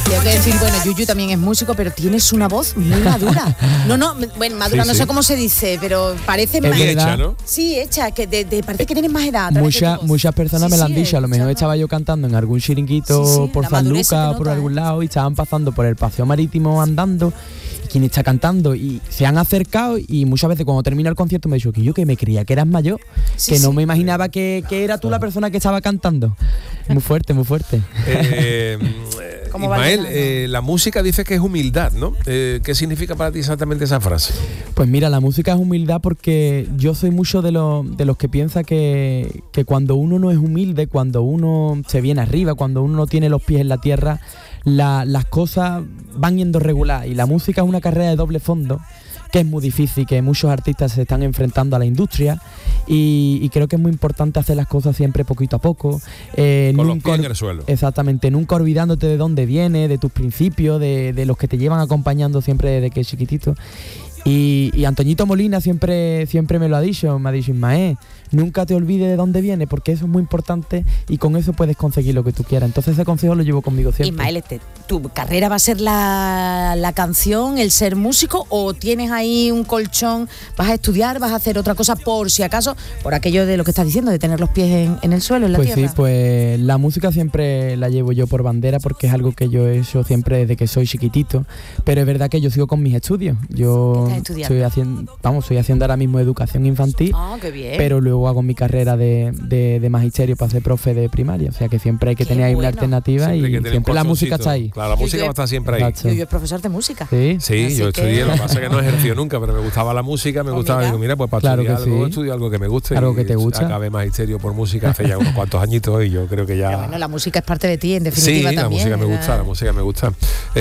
Tengo que decir, bueno, Yuyu también es músico, pero tienes una voz muy madura. Bueno, madura, sí, no sé cómo se dice, pero parece más hecha, ¿no? Sí, hecha, que parece que tienes más edad. Muchas personas me lo han dicho. A lo mejor estaba yo cantando en algún chiringuito por San Lucas o por algún lado y estaban pasando por el paseo marítimo andando. Quien está cantando y se han acercado y muchas veces cuando termina el concierto me ha dicho que yo que me creía que eras mayor, que no me imaginaba que era tú la persona que estaba cantando. Muy fuerte, muy fuerte. Ismael, la música dice que es humildad, ¿no? ¿Qué significa para ti exactamente esa frase? Pues mira, la música es humildad porque yo soy mucho de los que piensa que cuando uno no es humilde, cuando uno se viene arriba, cuando uno no tiene los pies en la tierra, las cosas van yendo regular y la música es una carrera de doble fondo que es muy difícil, que muchos artistas se están enfrentando a la industria y creo que es muy importante hacer las cosas siempre poquito a poco. Con los pies en el suelo. Exactamente, nunca olvidándote de dónde viene, de tus principios, de los que te llevan acompañando siempre desde que es chiquitito. Y Antoñito Molina siempre me lo ha dicho, Ismael, nunca te olvides de dónde viene, porque eso es muy importante y con eso puedes conseguir lo que tú quieras. Entonces ese consejo lo llevo conmigo siempre. Ismael, ¿tu carrera va a ser la canción, el ser músico, o tienes ahí un colchón, vas a estudiar, vas a hacer otra cosa por si acaso, por aquello de lo que estás diciendo, de tener los pies en el suelo, en la tierra? Pues sí, pues la música siempre la llevo yo por bandera porque es algo que yo he hecho siempre desde que soy chiquitito, pero es verdad que yo sigo con mis estudios. Yo estoy haciendo ahora mismo educación infantil, qué bien. Pero luego hago mi carrera de magisterio para ser profe de primaria, o sea que siempre hay que tener ahí una alternativa y siempre la música está ahí. Claro, la música va a estar siempre ahí. Yo es profesor de música. Sí, yo estudié, lo que pasa es que no he ejercido nunca, pero me gustaba la música, me gustaba, digo, mira, pues para estudiar algo que me guste, algo que te gusta. Acabé magisterio por música hace ya unos cuantos añitos y yo creo que ya... Pero bueno, la música es parte de ti, en definitiva también. Sí, la música me gusta.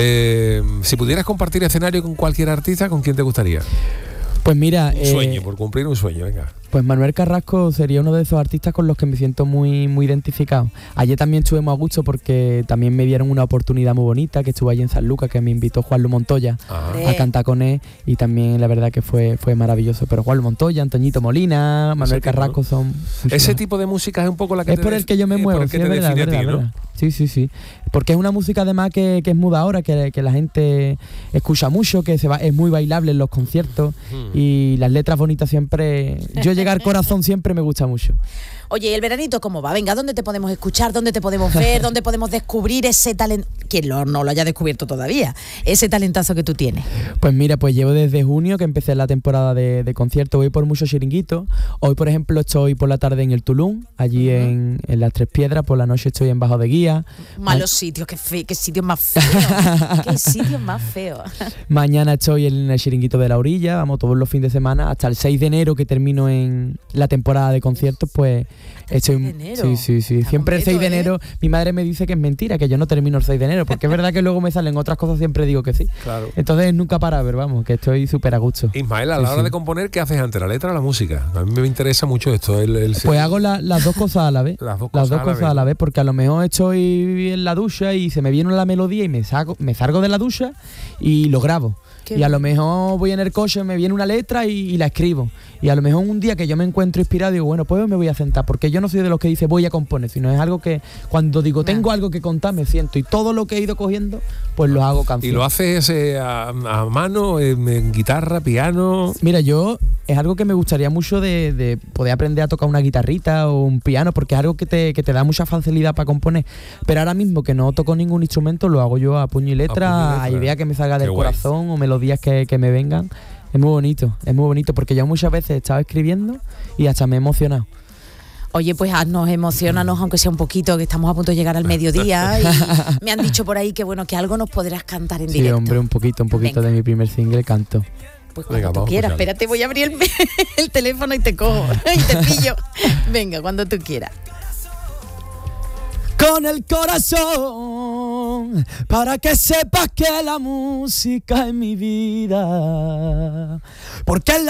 Si pudieras compartir escenario con cualquier artista, ¿con quién te gustaría? Pues mira... Un sueño, por cumplir un sueño, venga. Pues Manuel Carrasco sería uno de esos artistas con los que me siento muy, muy identificado. Ayer también estuve muy a gusto porque también me dieron una oportunidad muy bonita, que estuve allí en San Lucas, que me invitó Juanlu Montoya a cantar con él y también la verdad que fue maravilloso. Pero Juanlu Montoya, Antoñito Molina, Manuel Carrasco son... Ese tipo de música es un poco la que es por el que yo me muevo, sí, es verdad. Sí. Porque es una música además que es muda ahora, que la gente escucha mucho, que es muy bailable en los conciertos y las letras bonitas siempre... Yo llegar corazón siempre me gusta mucho. Oye, ¿y el veranito cómo va? Venga, ¿dónde te podemos escuchar? ¿Dónde te podemos ver? ¿Dónde podemos descubrir ese talento? Quien no lo haya descubierto todavía, ese talentazo que tú tienes. Pues mira, pues llevo desde junio que empecé la temporada de conciertos. Voy por muchos chiringuitos. Hoy, por ejemplo, estoy por la tarde en el Tulum, allí en Las Tres Piedras. Por la noche estoy en Bajo de Guía. Malos sitios, qué sitios más feos. Qué sitios más feos. Mañana estoy en el chiringuito de la Orilla. Vamos todos los fines de semana. Hasta el 6 de enero que termino en la temporada de conciertos, pues... Estoy... Sí. Siempre el 6 de enero, mi madre me dice que es mentira, que yo no termino el 6 de enero, porque es verdad que luego me salen otras cosas, siempre digo que sí. Claro. Entonces nunca para ver, vamos, que estoy súper a gusto. Ismael, a la hora de componer, ¿qué haces ante la letra o la música? A mí me interesa mucho esto. Pues hago las dos cosas a la vez. Las dos cosas a la vez, porque a lo mejor estoy en la ducha y se me viene la melodía y me salgo de la ducha y lo grabo. Y a lo mejor voy en el coche, me viene una letra y la escribo. Y a lo mejor un día que yo me encuentro inspirado digo, bueno, pues me voy a sentar, porque yo no soy de los que dice voy a componer, sino es algo que cuando digo tengo algo que contar me siento y todo lo que he ido cogiendo pues lo hago canción. ¿Y lo haces a mano, en guitarra, piano? Mira, yo es algo que me gustaría mucho de poder aprender a tocar una guitarrita o un piano, porque es algo que te da mucha facilidad para componer, pero ahora mismo que no toco ningún instrumento lo hago yo a puño y letra, a idea que me salga del corazón o melodías que me vengan. Es muy bonito porque yo muchas veces he estado escribiendo y hasta me he emocionado. Oye, pues emocionanos, aunque sea un poquito, que estamos a punto de llegar al mediodía y me han dicho por ahí que bueno, que algo nos podrás cantar en directo. Sí, hombre, un poquito Venga. De mi primer single canto. Pues cuando tú quieras, espérate, voy a abrir el teléfono y te cojo y te pillo. Venga, cuando tú quieras. Con el corazón, para que sepas que la música es mi vida, porque